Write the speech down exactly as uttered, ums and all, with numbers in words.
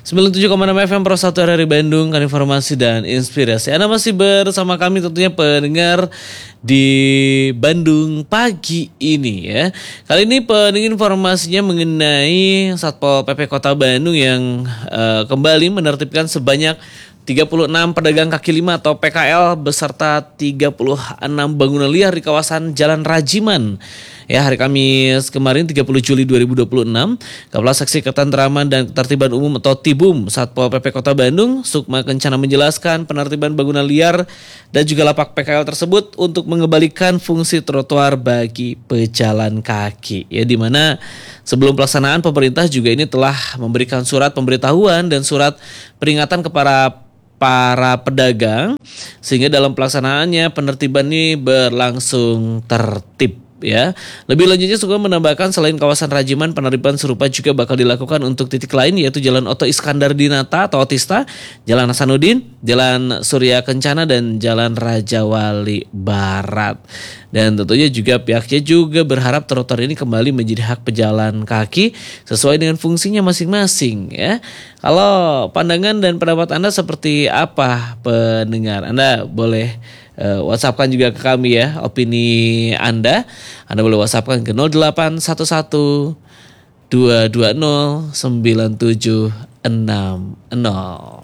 sembilan puluh tujuh koma enam F M Pro satu R R I Bandung, kan informasi dan inspirasi. Anda masih bersama kami tentunya pendengar di Bandung pagi ini ya. Kali ini pendengar informasinya mengenai Satpol P P Kota Bandung yang uh, kembali menertibkan sebanyak tiga puluh enam pedagang kaki lima atau P K L beserta tiga puluh enam bangunan liar di kawasan Jalan Rajiman. Ya, hari Kamis kemarin tiga puluh Juli dua ribu dua puluh enam, Kepala Seksi Ketenteraman dan Ketertiban Umum atau Tibum Satpol P P Kota Bandung, Sukma Kencana, menjelaskan penertiban bangunan liar dan juga lapak P K L tersebut untuk mengembalikan fungsi trotoar bagi pejalan kaki. Ya, di mana sebelum pelaksanaan pemerintah juga ini telah memberikan surat pemberitahuan dan surat peringatan kepada para pedagang sehingga dalam pelaksanaannya penertiban ini berlangsung tertib. Ya, lebih lanjutnya juga menambahkan selain kawasan Rajiman, penertiban serupa juga bakal dilakukan untuk titik lain yaitu Jalan Oto Iskandar Dinata atau Otista, Jalan Hasanuddin, Jalan Surya Kencana dan Jalan Raja Wali Barat. Dan tentunya juga pihaknya juga berharap trotoar ini kembali menjadi hak pejalan kaki sesuai dengan fungsinya masing-masing ya. Kalau pandangan dan pendapat Anda seperti apa pendengar? Anda boleh Uh, WhatsAppkan juga ke kami ya opini Anda. Anda boleh WhatsAppkan ke nol delapan satu satu dua dua nol sembilan tujuh enam nol.